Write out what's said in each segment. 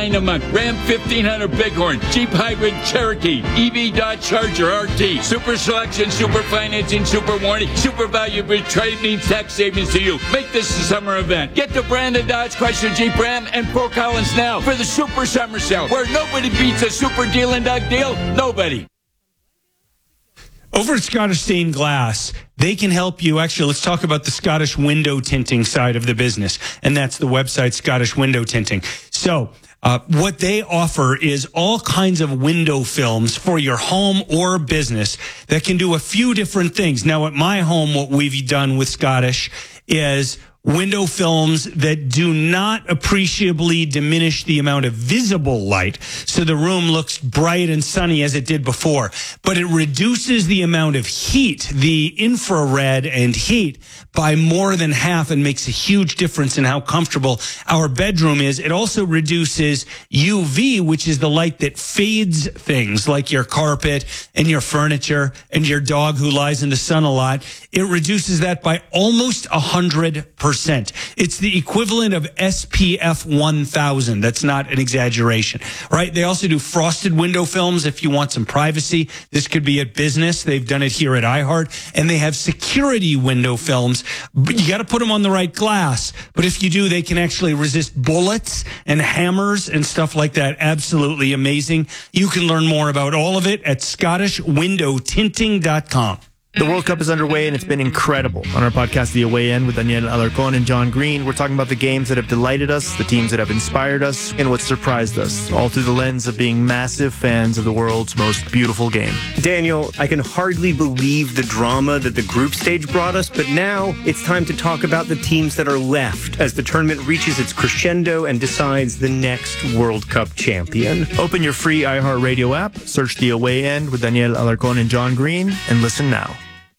$199 a month. Ram 1500 Bighorn, Jeep Hybrid Cherokee, EV Dodge Charger RT, super selection, super financing, super warranty, super value with trade means tax savings to you. Make this a summer event. Get the Brandon Dodge, Chrysler, Jeep, Ram, and Fort Collins now for the Super Summer Sale, where nobody beats a super deal and Doug deal. Nobody. Over at Scottish Stained Glass, they can help you. Actually, let's talk about the Scottish window tinting side of the business. And that's the website, Scottish Window Tinting. So what they offer is all kinds of window films for your home or business that can do a few different things. Now, at my home, what we've done with Scottish is window films that do not appreciably diminish the amount of visible light, so the room looks bright and sunny as it did before, but it reduces the amount of heat, the infrared and heat, by more than half and makes a huge difference in how comfortable our bedroom is. It also reduces UV, which is the light that fades things like your carpet and your furniture and your dog who lies in the sun a lot. It reduces that by almost 100%. It's the equivalent of SPF 1000. That's not an exaggeration, right? They also do frosted window films if you want some privacy. This could be at business. They've done it here at iHeart. And they have security window films. But you got to put them on the right glass. But if you do, they can actually resist bullets and hammers and stuff like that. Absolutely amazing. You can learn more about all of it at ScottishWindowTinting.com. The World Cup is underway, and it's been incredible. On our podcast, The Away End, with Daniel Alarcon and John Green, we're talking about the games that have delighted us, the teams that have inspired us, and what surprised us, all through the lens of being massive fans of the world's most beautiful game. Daniel, I can hardly believe the drama that the group stage brought us, but now it's time to talk about the teams that are left as the tournament reaches its crescendo and decides the next World Cup champion. Open your free iHeartRadio app, search The Away End with Daniel Alarcon and John Green, and listen now.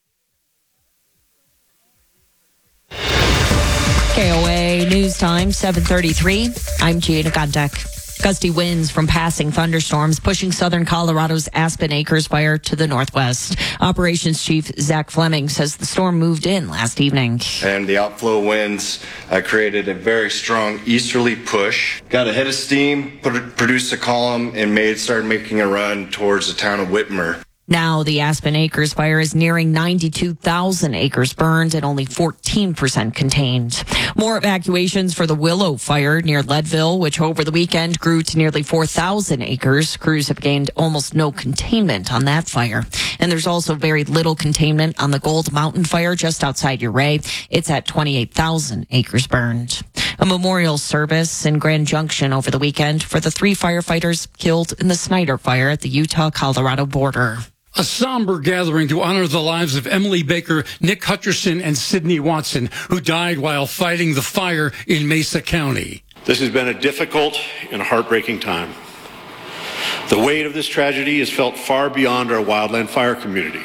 KOA News Time, 7:33. I'm Gina Gondek. Gusty winds from passing thunderstorms pushing southern Colorado's Aspen Acres fire to the northwest. Operations Chief Zach Fleming says the storm moved in last evening. And the outflow winds created a very strong easterly push. Got a head of steam, produced a column, and started making a run towards the town of Whitmer. Now the Aspen Acres fire is nearing 92,000 acres burned and only 14% contained. More evacuations for the Willow fire near Leadville, which over the weekend grew to nearly 4,000 acres. Crews have gained almost no containment on that fire. And there's also very little containment on the Gold Mountain fire just outside Ouray. It's at 28,000 acres burned. A memorial service in Grand Junction over the weekend for the 3 firefighters killed in the Snyder fire at the Utah-Colorado border. A somber gathering to honor the lives of Emily Baker, Nick Hutcherson, and Sidney Watson, who died while fighting the fire in Mesa County. This has been a difficult and heartbreaking time. The weight of this tragedy is felt far beyond our wildland fire community.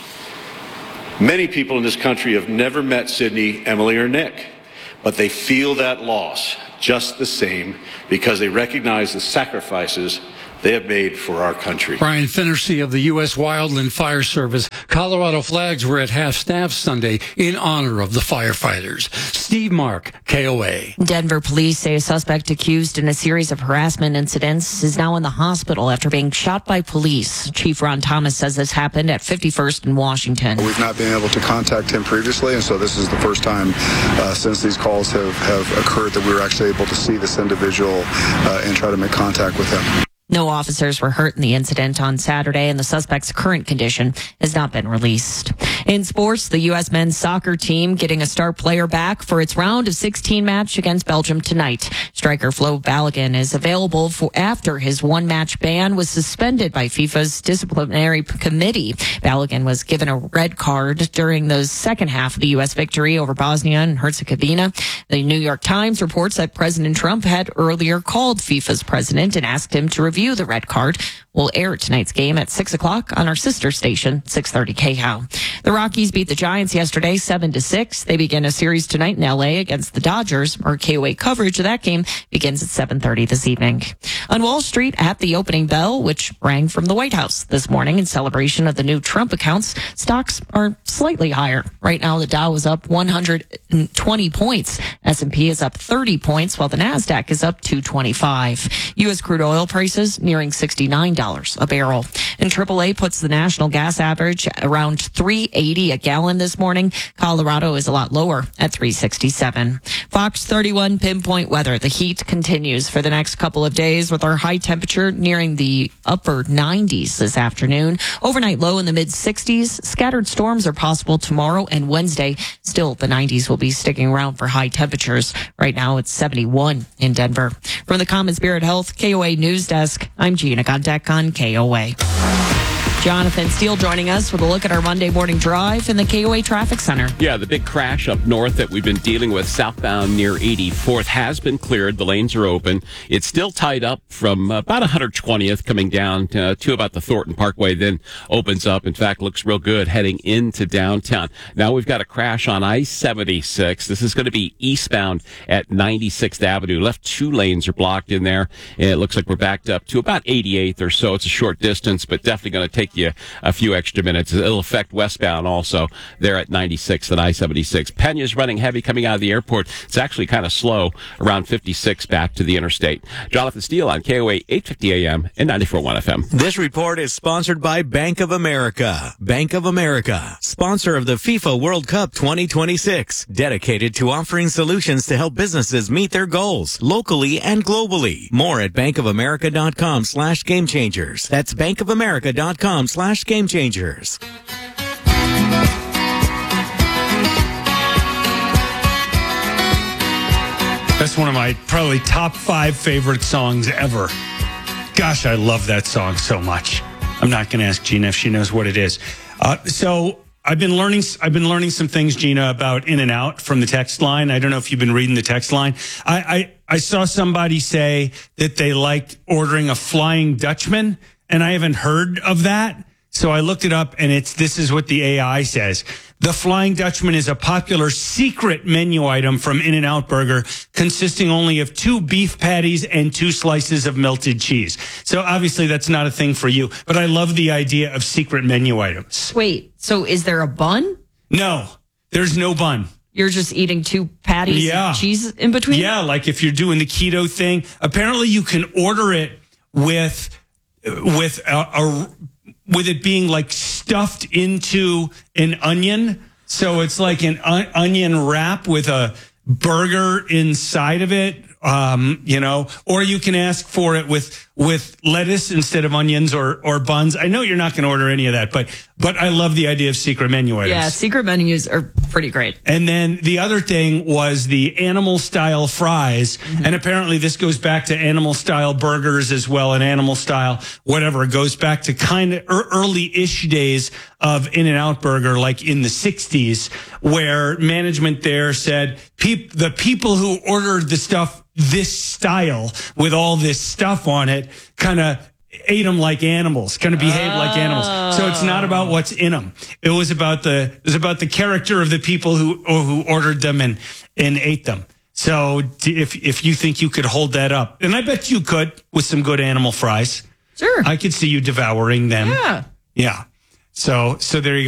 Many people in this country have never met Sidney, Emily, or Nick, but they feel that loss just the same because they recognize the sacrifices they have made for our country. Brian Finnersey of the U.S. Wildland Fire Service. Colorado flags were at half-staff Sunday in honor of the firefighters. Steve Mark, KOA. Denver police say a suspect accused in a series of harassment incidents is now in the hospital after being shot by police. Chief Ron Thomas says this happened at 51st and Washington. We've not been able to contact him previously, and so this is the first time since these calls have occurred that we were actually able to see this individual and try to make contact with him. No officers were hurt in the incident on Saturday, and the suspect's current condition has not been released. In sports, the U.S. men's soccer team getting a star player back for its round of 16 match against Belgium tonight. Striker Flo Balogun is available after his one-match ban was suspended by FIFA's disciplinary committee. Balogun was given a red card during the second half of the U.S. victory over Bosnia and Herzegovina. The New York Times reports that President Trump had earlier called FIFA's president and asked him to review the red card. We'll air tonight's game at 6 o'clock on our sister station, 630 KHOW. The Rockies beat the Giants yesterday 7-6. They begin a series tonight in LA against the Dodgers. Our KOA coverage of that game begins at 7:30 this evening. On Wall Street, at the opening bell, which rang from the White House this morning in celebration of the new Trump accounts, stocks are slightly higher. Right now, the Dow is up 120 points. S&P is up 30 points, while the NASDAQ is up 225. U.S. crude oil prices nearing $69 a barrel. And AAA puts the national gas average around $3.80 a gallon this morning. Colorado is a lot lower at $3.67. Fox 31 pinpoint weather. The heat continues for the next couple of days with our high temperature nearing the upper 90s this afternoon. Overnight low in the mid 60s. Scattered storms are possible tomorrow and Wednesday. Still, the 90s will be sticking around for high temperatures. Right now, it's 71 in Denver. From the Common Spirit Health KOA News Desk, I'm Gina Gondek on KOA. Jonathan Steele joining us with a look at our Monday morning drive in the KOA Traffic Center. Yeah, the big crash up north that we've been dealing with southbound near 84th has been cleared. The lanes are open. It's still tied up from about 120th coming down to about the Thornton Parkway, then opens up. In fact, looks real good heading into downtown. Now we've got a crash on I-76. This is going to be eastbound at 96th Avenue. Left two lanes are blocked in there. And it looks like we're backed up to about 88th or so. It's a short distance, but definitely going to take you a few extra minutes. It'll affect westbound also there at 96 and I-76. Pena's running heavy coming out of the airport. It's actually kind of slow around 56 back to the interstate. Jonathan Steele on KOA 850 AM and 94.1 FM. This report is sponsored by Bank of America. Bank of America, sponsor of the FIFA World Cup 2026, dedicated to offering solutions to help businesses meet their goals locally and globally. More at bankofamerica.com/gamechangers. That's bankofamerica.com/gamechangers. That's one of my probably top 5 favorite songs ever. Gosh, I love that song so much. I'm not going to ask Gina if she knows what it is. So I've been learning some things, Gina, about In-N-Out from the text line. I don't know if you've been reading the text line. I saw somebody say that they liked ordering a Flying Dutchman, and I haven't heard of that. So I looked it up, and this is what the AI says. The Flying Dutchman is a popular secret menu item from In-N-Out Burger, consisting only of 2 beef patties and 2 slices of melted cheese. So obviously that's not a thing for you, but I love the idea of secret menu items. Wait, so is there a bun? No, there's no bun. You're just eating 2 patties and cheese in between? Yeah, like if you're doing the keto thing. Apparently you can order it with it being like stuffed into an onion. So it's like an onion wrap with a burger inside of it, or you can ask for it with lettuce instead of onions or buns. I know you're not going to order any of that, but I love the idea of secret menu items. Yeah, secret menus are pretty great. And then the other thing was the animal style fries. Mm-hmm. And apparently this goes back to animal style burgers as well, and animal style whatever. It goes back to kind of early-ish days of In-N-Out Burger, like in the 60s, where management there said the people who ordered the stuff this style with all this stuff on it kind of ate them like animals, kind of behaved like animals. So it's not about what's in them. It was about the character of the people who ordered them and ate them. So if you think you could hold that up, and I bet you could with some good animal fries. Sure. I could see you devouring them. Yeah. Yeah. So there you go.